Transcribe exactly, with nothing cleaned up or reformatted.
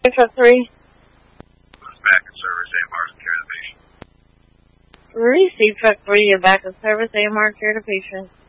Truck three. Back in service, A M R, care of the patient. Receive Truck three, you're back in service, A M R, care of the patient.